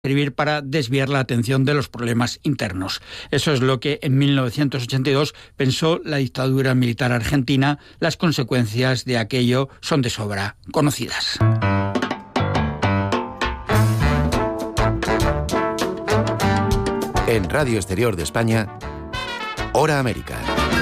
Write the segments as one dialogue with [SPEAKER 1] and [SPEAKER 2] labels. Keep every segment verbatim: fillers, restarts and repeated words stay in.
[SPEAKER 1] servir para desviar la atención de los problemas internos. Eso es lo que en mil novecientos ochenta y dos pensó la dictadura militar argentina. Las consecuencias de aquello son de sobra conocidas.
[SPEAKER 2] En Radio Exterior de España, Hora América.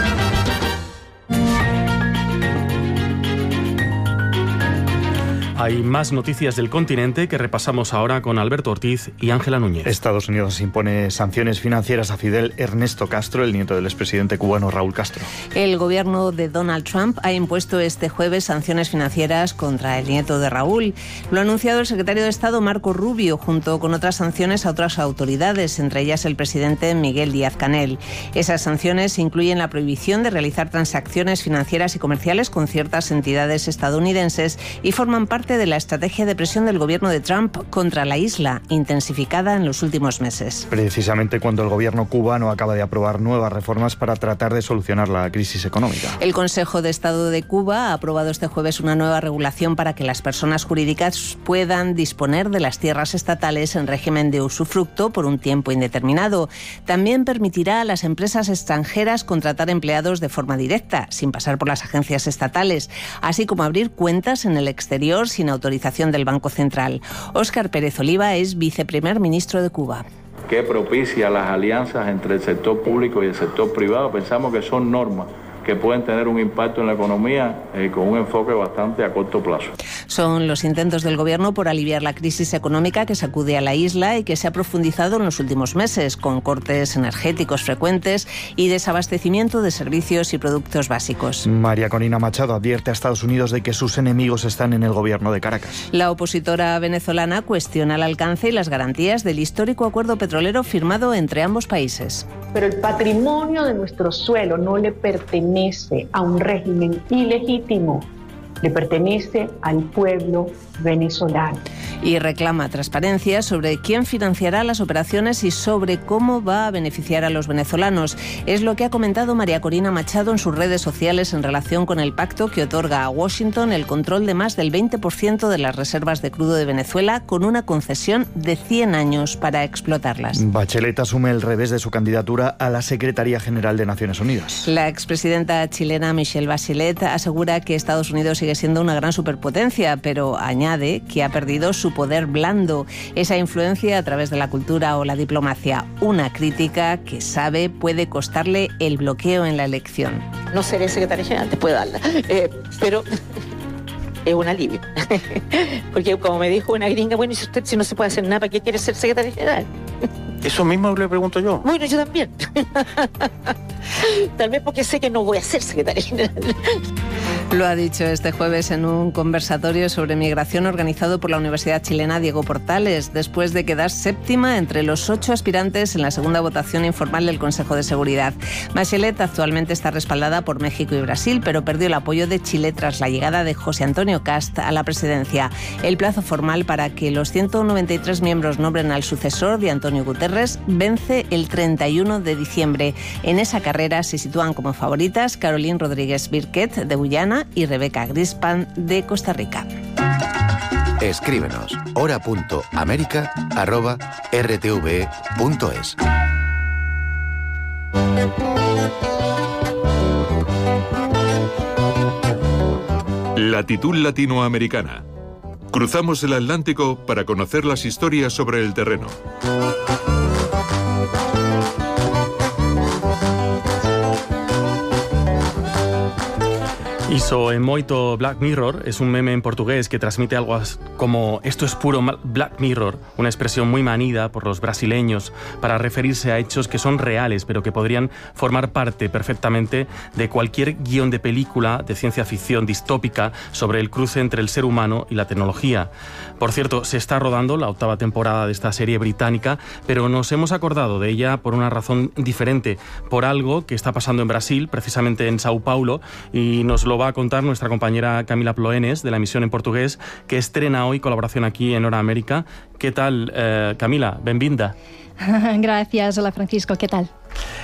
[SPEAKER 3] Hay más noticias del continente que repasamos ahora con Alberto Ortiz y Ángela Núñez.
[SPEAKER 4] Estados Unidos impone sanciones financieras a Fidel Ernesto Castro, el nieto del expresidente cubano Raúl Castro.
[SPEAKER 5] El gobierno de Donald Trump ha impuesto este jueves sanciones financieras contra el nieto de Raúl. Lo ha anunciado el secretario de Estado Marco Rubio, junto con otras sanciones a otras autoridades, entre ellas el presidente Miguel Díaz-Canel. Esas sanciones incluyen la prohibición de realizar transacciones financieras y comerciales con ciertas entidades estadounidenses y forman parte de la estrategia de presión del gobierno de Trump contra la isla, intensificada en los últimos meses.
[SPEAKER 4] Precisamente cuando el gobierno cubano acaba de aprobar nuevas reformas para tratar de solucionar la crisis económica.
[SPEAKER 5] El Consejo de Estado de Cuba ha aprobado este jueves una nueva regulación para que las personas jurídicas puedan disponer de las tierras estatales en régimen de usufructo por un tiempo indeterminado. También permitirá a las empresas extranjeras contratar empleados de forma directa, sin pasar por las agencias estatales, así como abrir cuentas en el exterior sin autorización del Banco Central. Óscar Pérez Oliva es viceprimer ministro de Cuba.
[SPEAKER 6] Que propicia las alianzas entre el sector público y el sector privado. Pensamos que son normas que pueden tener un impacto en la economía eh, con un enfoque bastante a corto plazo.
[SPEAKER 5] Son los intentos del gobierno por aliviar la crisis económica que sacude a la isla y que se ha profundizado en los últimos meses, con cortes energéticos frecuentes y desabastecimiento de servicios y productos básicos.
[SPEAKER 4] María Corina Machado advierte a Estados Unidos de que sus enemigos están en el gobierno de Caracas.
[SPEAKER 5] La opositora venezolana cuestiona el alcance y las garantías del histórico acuerdo petrolero firmado entre ambos países.
[SPEAKER 7] Pero el patrimonio de nuestro suelo no le pertenece a un régimen ilegítimo, le pertenece al pueblo venezolano.
[SPEAKER 5] Y reclama transparencia sobre quién financiará las operaciones y sobre cómo va a beneficiar a los venezolanos. Es lo que ha comentado María Corina Machado en sus redes sociales en relación con el pacto que otorga a Washington el control de más del veinte por ciento de las reservas de crudo de Venezuela, con una concesión de cien años para explotarlas.
[SPEAKER 4] Bachelet asume el revés de su candidatura a la Secretaría General de Naciones Unidas.
[SPEAKER 5] La expresidenta chilena Michelle Bachelet asegura que Estados Unidos sigue siendo una gran superpotencia, pero añade que ha perdido su poder blando, esa influencia a través de la cultura o la diplomacia. Una crítica que sabe puede costarle el bloqueo en la elección.
[SPEAKER 8] No seré secretaria general, te puedo darla, eh, pero es un alivio. Porque como me dijo una gringa, bueno, ¿y si usted si no se puede hacer nada, para qué quiere ser secretaria general?
[SPEAKER 6] Eso mismo le pregunto yo.
[SPEAKER 8] Bueno, yo también. Tal vez porque sé que no voy a ser secretaria general.
[SPEAKER 5] Lo ha dicho este jueves en un conversatorio sobre migración organizado por la Universidad Chilena Diego Portales, después de quedar séptima entre los ocho aspirantes en la segunda votación informal del Consejo de Seguridad. Bachelet actualmente está respaldada por México y Brasil, pero perdió el apoyo de Chile tras la llegada de José Antonio Kast a la presidencia. El plazo formal para que los ciento noventa y tres miembros nombren al sucesor de Antonio Guterres vence el treinta y uno de diciembre. En esa carrera se sitúan como favoritas Caroline Rodríguez Birquet, de Guyana, y Rebeca Grispan, de Costa Rica.
[SPEAKER 2] Escríbenos hora punto américa arroba r t v punto es.
[SPEAKER 9] Latitud latinoamericana. Cruzamos el Atlántico para conocer las historias sobre el terreno.
[SPEAKER 3] Iso é moito Black Mirror es un meme en portugués que transmite algo como esto es puro Black Mirror, una expresión muy manida por los brasileños para referirse a hechos que son reales pero que podrían formar parte perfectamente de cualquier guión de película de ciencia ficción distópica sobre el cruce entre el ser humano y la tecnología. Por cierto, se está rodando la octava temporada de esta serie británica, pero nos hemos acordado de ella por una razón diferente, por algo que está pasando en Brasil, precisamente en Sao Paulo, y nos lo va a contar nuestra compañera Camila Ploenes, de la emisión en portugués, que estrena hoy colaboración aquí en Hora América. ¿Qué tal, eh, Camila? Benvinda.
[SPEAKER 10] Gracias. Hola, Francisco. ¿Qué tal?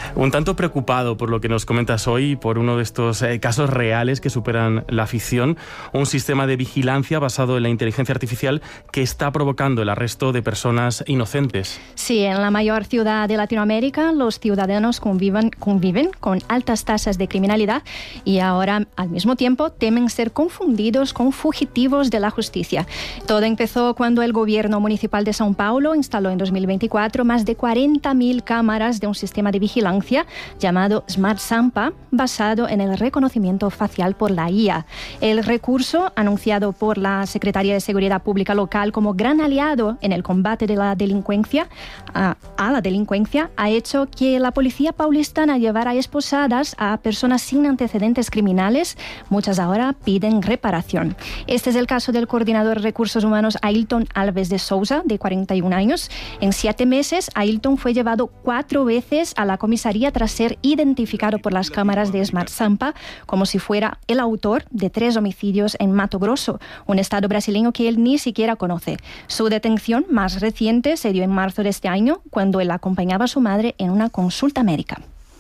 [SPEAKER 3] Un tanto preocupado por lo que nos comentas hoy, por uno de estos eh, casos reales que superan la ficción, un sistema de vigilancia basado en la inteligencia artificial que está provocando el arresto de personas inocentes.
[SPEAKER 10] Sí, en la mayor ciudad de Latinoamérica los ciudadanos conviven, conviven con altas tasas de criminalidad y ahora al mismo tiempo temen ser confundidos con fugitivos de la justicia. Todo empezó cuando el gobierno municipal de São Paulo instaló en dos mil veinticuatro más de cuarenta mil cámaras de un sistema de vigilancia llamado Smart Sampa, basado en el reconocimiento facial por la I A. El recurso, anunciado por la Secretaría de Seguridad Pública local como gran aliado en el combate de la delincuencia, a, a la delincuencia, ha hecho que la policía paulistana llevara esposadas a personas sin antecedentes criminales. Muchas ahora piden reparación. Este es el caso del coordinador de recursos humanos Ailton Alves de Souza, de cuarenta y un años. En siete meses, Ailton fue llevado cuatro veces a la comisaría tras ser identificado por las cámaras de Smart Sampa como si fuera el autor de tres homicidios en Mato Grosso, un estado brasileño que él ni siquiera conoce. Su detención más reciente se dio en marzo de este año, cuando él acompañaba a su madre en una consulta médica.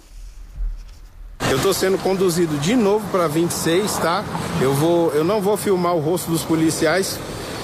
[SPEAKER 11] Eu estou sendo conduzido de novo para veinte e seis, tá? Eu vou, eu não vou filmar o rosto dos policiais.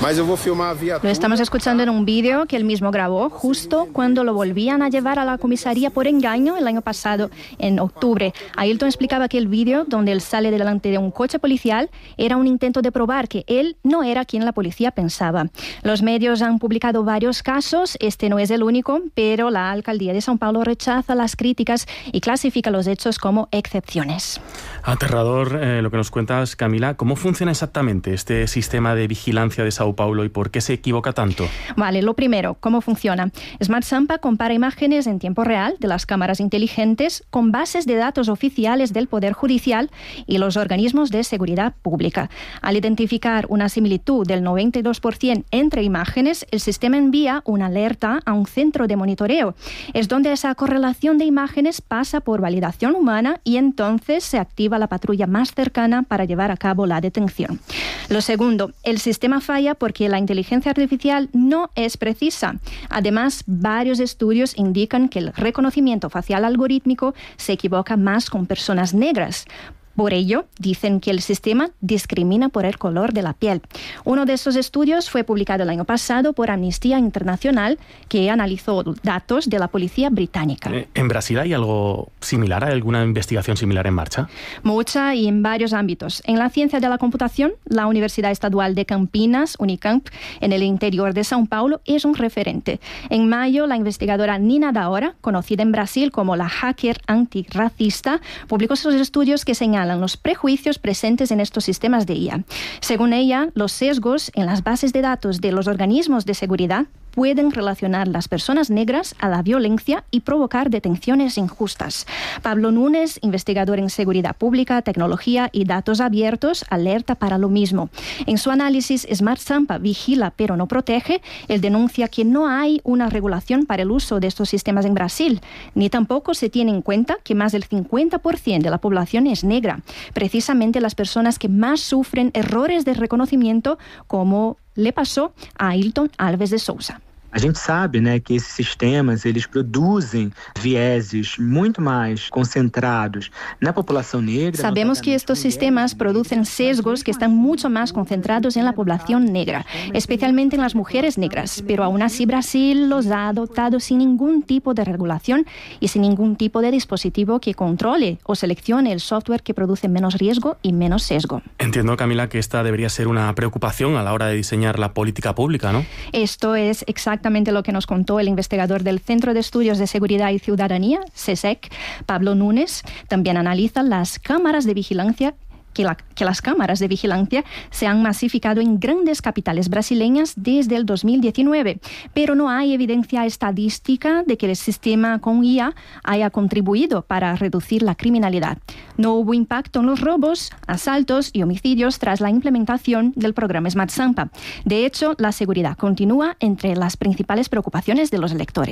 [SPEAKER 10] Lo estamos escuchando en un vídeo que él mismo grabó justo cuando lo volvían a llevar a la comisaría por engaño el año pasado, en octubre. Ailton explicaba que el vídeo, donde él sale delante de un coche policial, era un intento de probar que él no era quien la policía pensaba. Los medios han publicado varios casos, este no es el único, pero la alcaldía de São Paulo rechaza las críticas y clasifica los hechos como excepciones.
[SPEAKER 3] Aterrador eh, lo que nos cuentas, Camila. ¿Cómo funciona exactamente este sistema de vigilancia de São Paulo y por qué se equivoca tanto?
[SPEAKER 10] Vale, lo primero, ¿cómo funciona? Smart Sampa compara imágenes en tiempo real de las cámaras inteligentes con bases de datos oficiales del Poder Judicial y los organismos de seguridad pública. Al identificar una similitud del noventa y dos por ciento entre imágenes, el sistema envía una alerta a un centro de monitoreo. Es donde esa correlación de imágenes pasa por validación humana y entonces se activa la patrulla más cercana para llevar a cabo la detención. Lo segundo, el sistema falla porque la inteligencia artificial no es precisa. Además, varios estudios indican que el reconocimiento facial algorítmico se equivoca más con personas negras. Por ello, dicen que el sistema discrimina por el color de la piel. Uno de estos estudios fue publicado el año pasado por Amnistía Internacional, que analizó datos de la policía británica.
[SPEAKER 3] ¿En Brasil hay algo similar? ¿Hay alguna investigación similar en marcha?
[SPEAKER 10] Mucha y en varios ámbitos. En la ciencia de la computación, la Universidad Estadual de Campinas, Unicamp, en el interior de São Paulo, es un referente. En mayo, la investigadora Nina Daora, conocida en Brasil como la hacker antirracista, publicó sus estudios que señalan los prejuicios presentes en estos sistemas de I A. Según ella, los sesgos en las bases de datos de los organismos de seguridad pueden relacionar las personas negras a la violencia y provocar detenciones injustas. Pablo Núñez, investigador en seguridad pública, tecnología y datos abiertos, alerta para lo mismo. En su análisis, Smart Sampa vigila pero no protege. Él denuncia que no hay una regulación para el uso de estos sistemas en Brasil, ni tampoco se tiene en cuenta que más del cincuenta por ciento de la población es negra, precisamente las personas que más sufren errores de reconocimiento, como le pasó a Ailton Alves de Souza.
[SPEAKER 12] A gente sabe, né, que esses sistemas eles produzem vieses muito mais concentrados na população negra.
[SPEAKER 10] Sabemos que estos sistemas producen sesgos que están mucho más concentrados en la población negra, especialmente en las mujeres negras, pero aún así Brasil los ha adoptado sin ningún tipo de regulación y sin ningún tipo de dispositivo que controle o seleccione el software que produce menos riesgo y menos sesgo.
[SPEAKER 3] Entiendo, Camila, que esta debería ser una preocupación a la hora de diseñar la política pública, ¿no?
[SPEAKER 10] Esto es exactamente Exactamente lo que nos contó el investigador del Centro de Estudios de Seguridad y Ciudadanía, C S E C, Pablo Núñez. También analiza las cámaras de vigilancia Que, la, que las cámaras de vigilancia se han masificado en grandes capitales brasileñas desde el dos mil diecinueve, pero no hay evidencia estadística de que el sistema con I A haya contribuido para reducir la criminalidad. No hubo impacto en los robos, asaltos y homicidios tras la implementación del programa Smart Sampa. De hecho, la seguridad continúa entre las principales preocupaciones de los electores.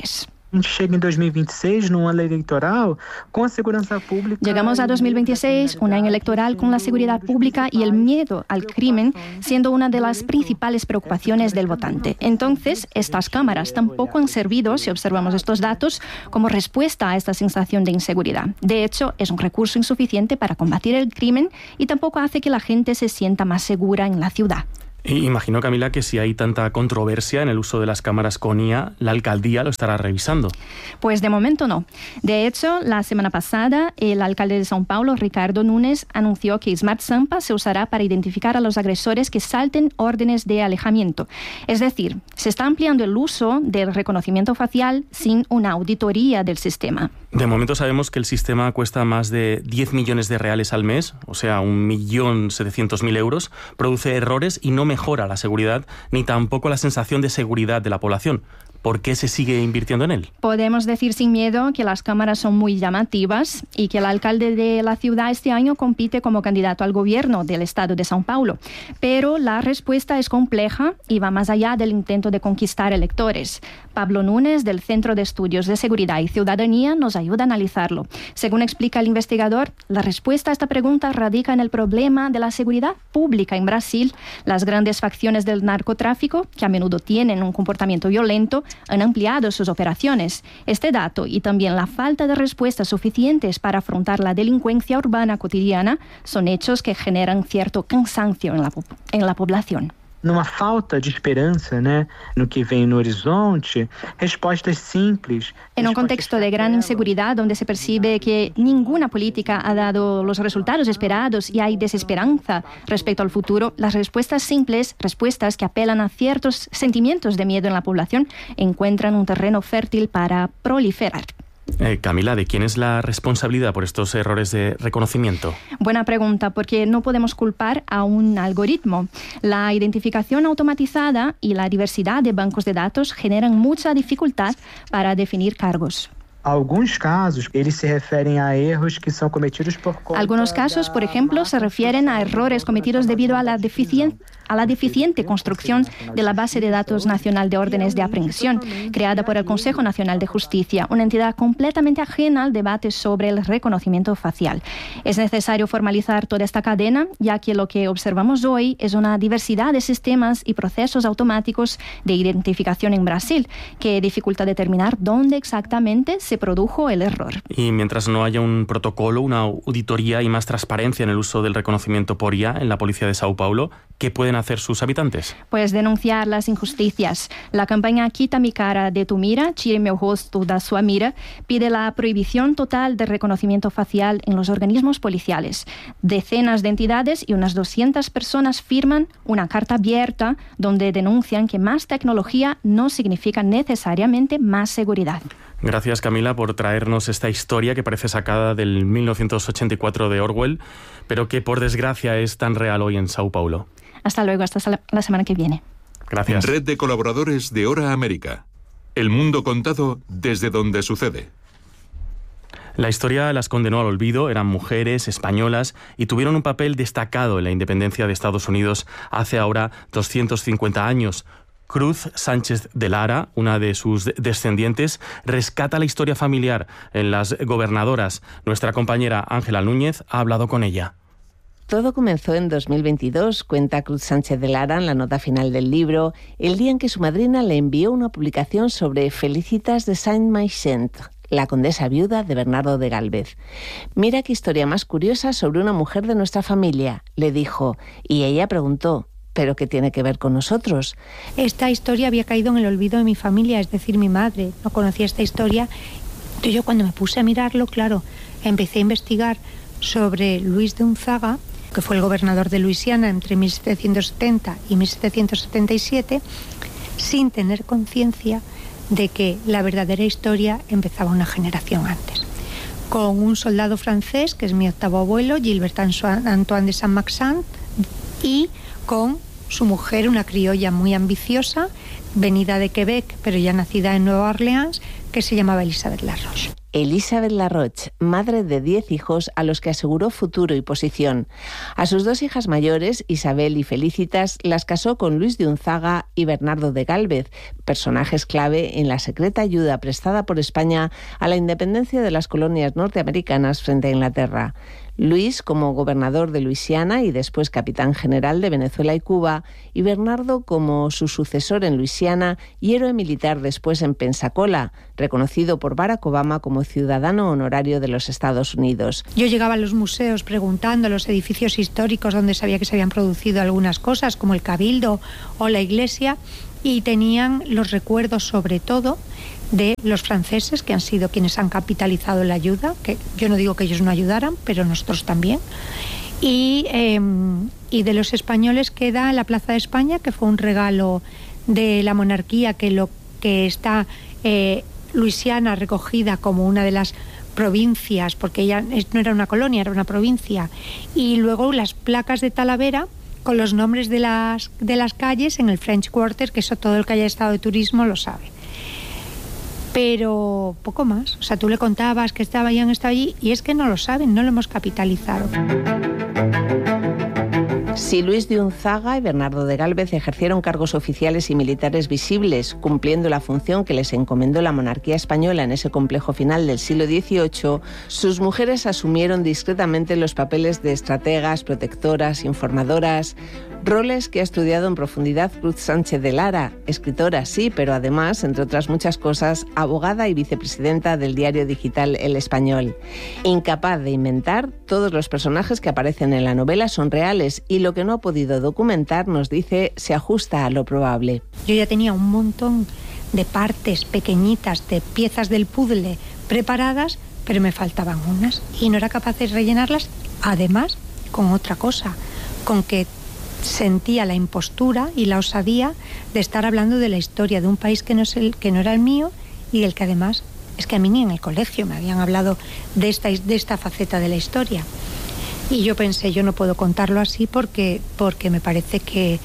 [SPEAKER 12] Llega en dos mil veintiséis, num ano eleitoral, con la seguridad pública.
[SPEAKER 10] Llegamos a dos mil veintiséis, un año electoral con la seguridad pública y el miedo al crimen siendo una de las principales preocupaciones del votante. Entonces, estas cámaras tampoco han servido, si observamos estos datos, como respuesta a esta sensación de inseguridad. De hecho, es un recurso insuficiente para combatir el crimen y tampoco hace que la gente se sienta más segura en la ciudad.
[SPEAKER 3] Imagino, Camila, que si hay tanta controversia en el uso de las cámaras con I A, la alcaldía lo estará revisando.
[SPEAKER 10] Pues de momento no. De hecho, la semana pasada, el alcalde de São Paulo, Ricardo Nunes, anunció que Smart Sampa se usará para identificar a los agresores que salten órdenes de alejamiento. Es decir, se está ampliando el uso del reconocimiento facial sin una auditoría del sistema.
[SPEAKER 3] De momento sabemos que el sistema cuesta más de diez millones de reales al mes, o sea, un millón setecientos mil euros, produce errores y no mejora la seguridad ni tampoco la sensación de seguridad de la población. ¿Por qué se sigue invirtiendo en él?
[SPEAKER 10] Podemos decir sin miedo que las cámaras son muy llamativas y que el alcalde de la ciudad este año compite como candidato al gobierno del estado de São Paulo. Pero la respuesta es compleja y va más allá del intento de conquistar electores. Pablo Nunes, del Centro de Estudios de Seguridad y Ciudadanía, nos ayuda a analizarlo. Según explica el investigador, la respuesta a esta pregunta radica en el problema de la seguridad pública en Brasil. Las grandes facciones del narcotráfico, que a menudo tienen un comportamiento violento, han ampliado sus operaciones. Este dato y también la falta de respuestas suficientes para afrontar la delincuencia urbana cotidiana son hechos que generan cierto cansancio en la, en la población.
[SPEAKER 12] Numa falta de esperanza, né, no que vem no horizonte, respostas simples.
[SPEAKER 10] En un contexto de gran inseguridad donde se percibe que ninguna política ha dado los resultados esperados y hay desesperanza respecto al futuro, las respuestas simples, respuestas que apelan a ciertos sentimientos de miedo en la población, encuentran un terreno fértil para proliferar.
[SPEAKER 3] Eh, Camila, ¿de quién es la responsabilidad por estos errores de reconocimiento?
[SPEAKER 10] Buena pregunta, porque no podemos culpar a un algoritmo. La identificación automatizada y la diversidad de bancos de datos generan mucha dificultad para definir cargos.
[SPEAKER 12] Algunos casos, eles se refieren a erros que son cometidos por conta.
[SPEAKER 10] Algunos casos, por ejemplo, se refieren a errores cometidos debido a la deficien- a la deficiente construcción de la base de datos nacional de órdenes de aprehensión, creada por el Consejo Nacional de Justicia, una entidad completamente ajena al debate sobre el reconocimiento facial. Es necesario formalizar toda esta cadena, ya que lo que observamos hoy es una diversidad de sistemas y procesos automáticos de identificación en Brasil, que dificulta determinar dónde exactamente se produjo el error.
[SPEAKER 3] Y mientras no haya un protocolo, una auditoría y más transparencia en el uso del reconocimiento por I A en la policía de São Paulo, ¿qué pueden hacer sus habitantes?
[SPEAKER 10] Pues denunciar las injusticias. La campaña Quita mi cara de tu mira, tire meu rosto da sua mira, pide la prohibición total de reconocimiento facial en los organismos policiales. Decenas de entidades y unas doscientas personas firman una carta abierta donde denuncian que más tecnología no significa necesariamente más seguridad.
[SPEAKER 3] Gracias, Camila, por traernos esta historia que parece sacada del mil novecientos ochenta y cuatro de Orwell, pero que por desgracia es tan real hoy en São Paulo.
[SPEAKER 10] Hasta luego, hasta la semana que viene.
[SPEAKER 3] Gracias.
[SPEAKER 9] Red de colaboradores de Hora América. El mundo contado desde donde sucede.
[SPEAKER 3] La historia las condenó al olvido, eran mujeres españolas y tuvieron un papel destacado en la independencia de Estados Unidos hace ahora doscientos cincuenta años. Cruz Sánchez de Lara, una de sus descendientes, rescata la historia familiar en Las Gobernadoras. Nuestra compañera Ángela Núñez ha hablado con ella.
[SPEAKER 5] Todo comenzó en dos mil veintidós, cuenta Cruz Sánchez de Lara en la nota final del libro, el día en que su madrina le envió una publicación sobre Felicitas de Saint-Maixent, la condesa viuda de Bernardo de Gálvez. Mira qué historia más curiosa sobre una mujer de nuestra familia, le dijo, y ella preguntó, ¿pero qué tiene que ver con nosotros?
[SPEAKER 13] Esta historia había caído en el olvido de mi familia, es decir, mi madre no conocía esta historia. Entonces yo cuando me puse a mirarlo, claro, empecé a investigar sobre Luis de Unzaga, que fue el gobernador de Luisiana entre mil setecientos setenta y mil setecientos setenta y siete, sin tener conciencia de que la verdadera historia empezaba una generación antes. Con un soldado francés, que es mi octavo abuelo, Gilbert Antoine de Saint-Maixent, y con su mujer, una criolla muy ambiciosa, venida de Quebec, pero ya nacida en Nueva Orleans, que se llamaba Elizabeth Laroche.
[SPEAKER 5] Elizabeth Laroche, madre de diez hijos a los que aseguró futuro y posición. A sus dos hijas mayores, Isabel y Felicitas, las casó con Luis de Unzaga y Bernardo de Gálvez, personajes clave en la secreta ayuda prestada por España a la independencia de las colonias norteamericanas frente a Inglaterra. Luis como gobernador de Luisiana y después capitán general de Venezuela y Cuba, y Bernardo como su sucesor en Luisiana y héroe militar después en Pensacola, reconocido por Barack Obama como ciudadano honorario de los Estados Unidos.
[SPEAKER 13] Yo llegaba a los museos preguntando a los edificios históricos donde sabía que se habían producido algunas cosas, como el Cabildo o la iglesia, y tenían los recuerdos sobre todo de los franceses, que han sido quienes han capitalizado la ayuda, que yo no digo que ellos no ayudaran, pero nosotros también, y, eh, y de los españoles queda la Plaza de España, que fue un regalo de la monarquía, que, lo, que está eh, Luisiana recogida como una de las provincias, porque ella no era una colonia, era una provincia, y luego las placas de Talavera con los nombres de las, de las calles en el French Quarter, que eso todo el que haya estado de turismo lo sabe. Pero poco más. O sea, tú le contabas que estaba, habían estado allí, y es que no lo saben, no lo hemos capitalizado.
[SPEAKER 5] Si Luis de Unzaga y Bernardo de Gálvez ejercieron cargos oficiales y militares visibles, cumpliendo la función que les encomendó la monarquía española en ese complejo final del siglo dieciocho, sus mujeres asumieron discretamente los papeles de estrategas, protectoras, informadoras, roles que ha estudiado en profundidad Cruz Sánchez de Lara, escritora sí, pero además, entre otras muchas cosas, abogada y vicepresidenta del diario digital El Español. Incapaz de inventar, todos los personajes que aparecen en la novela son reales y lo que no ha podido documentar, nos dice, se ajusta a lo probable.
[SPEAKER 13] Yo ya tenía un montón de partes pequeñitas, de piezas del puzzle preparadas, pero me faltaban unas y no era capaz de rellenarlas, además, con otra cosa, con que sentía la impostura y la osadía de estar hablando de la historia de un país que no, es el, que no era el mío y del que además es que a mí ni en el colegio me habían hablado de esta, de esta faceta de la historia. Y yo pensé, yo no puedo contarlo así porque, porque me parece que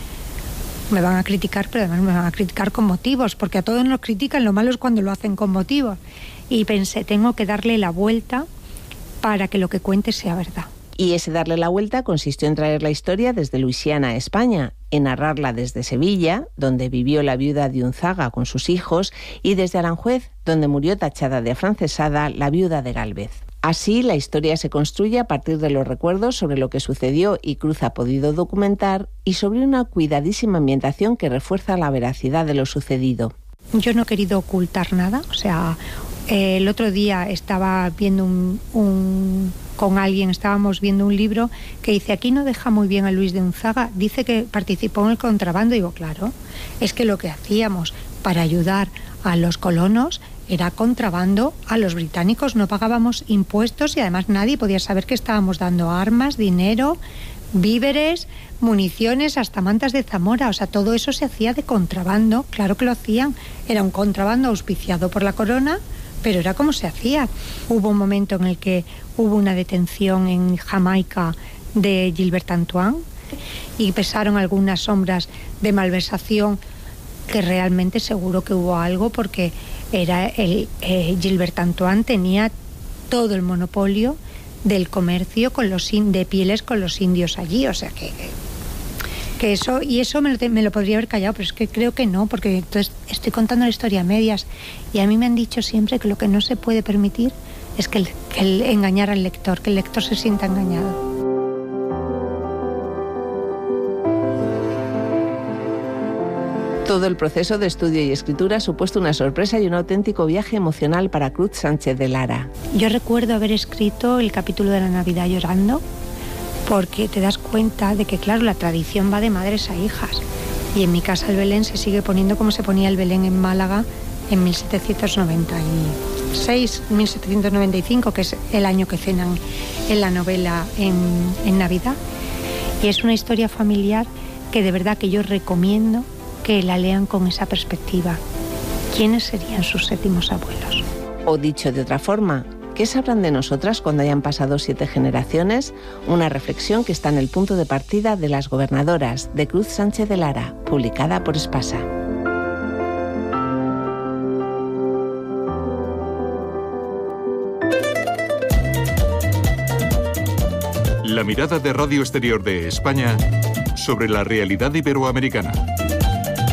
[SPEAKER 13] me van a criticar, pero además me van a criticar con motivos, porque a todos nos critican, lo malo es cuando lo hacen con motivos. Y pensé, tengo que darle la vuelta para que lo que cuente sea verdad.
[SPEAKER 5] Y ese darle la vuelta consistió en traer la historia desde Luisiana a España, en narrarla desde Sevilla, donde vivió la viuda de Unzaga con sus hijos, y desde Aranjuez, donde murió tachada de afrancesada la viuda de Gálvez. Así, la historia se construye a partir de los recuerdos sobre lo que sucedió y Cruz ha podido documentar, y sobre una cuidadísima ambientación que refuerza la veracidad de lo sucedido.
[SPEAKER 13] Yo no he querido ocultar nada, o sea, eh, el otro día estaba viendo un... un... con alguien, estábamos viendo un libro que dice, aquí no deja muy bien a Luis de Unzaga, dice que participó en el contrabando. Y digo, claro, es que lo que hacíamos para ayudar a los colonos era contrabando a los británicos, no pagábamos impuestos y además nadie podía saber que estábamos dando armas, dinero, víveres, municiones, hasta mantas de Zamora, o sea, todo eso se hacía de contrabando, claro que lo hacían, era un contrabando auspiciado por la corona, pero era como se hacía. Hubo un momento en el que hubo una detención en Jamaica de Gilbert Antoine y pesaron algunas sombras de malversación, que realmente seguro que hubo algo, porque era el eh, Gilbert Antoine tenía todo el monopolio del comercio con los in, de pieles con los indios allí, o sea que que eso, y eso me lo, me lo podría haber callado, pero es que creo que no, porque entonces estoy contando la historia a medias, y a mí me han dicho siempre que lo que no se puede permitir es que, el, que el engañar al lector, que el lector se sienta engañado.
[SPEAKER 5] Todo el proceso de estudio y escritura ha supuesto una sorpresa y un auténtico viaje emocional para Cruz Sánchez de Lara.
[SPEAKER 13] Yo recuerdo haber escrito el capítulo de la Navidad llorando, porque te das cuenta de que, claro, la tradición va de madres a hijas. Y en mi casa el Belén se sigue poniendo como se ponía el Belén en Málaga en mil setecientos noventa y seis, mil setecientos noventa y cinco, que es el año que cenan en la novela en, en Navidad. Y es una historia familiar que de verdad que yo recomiendo que la lean con esa perspectiva. ¿Quiénes serían sus séptimos abuelos?
[SPEAKER 5] O dicho de otra forma, ¿qué sabrán de nosotras cuando hayan pasado siete generaciones? Una reflexión que está en el punto de partida de Las gobernadoras, de Cruz Sánchez de Lara, publicada por Espasa.
[SPEAKER 9] La mirada de Radio Exterior de España sobre la realidad iberoamericana.